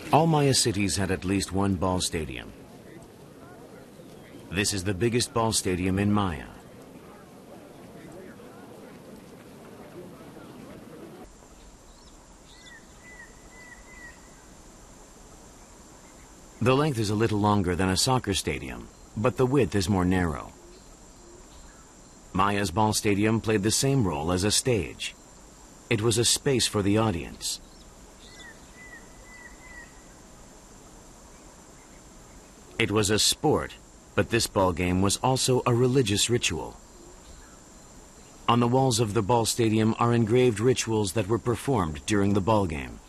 All Maya cities had at least one ball stadium. This is the biggest ball stadium in Maya. The length is a little longer than a soccer stadium, but the width is more narrow. Maya's ball stadium played the same role as a stage. It was a space for the audience. It was a sport, but this ball game was also a religious ritual. On the walls of the ball stadium are engraved rituals that were performed during the ball game.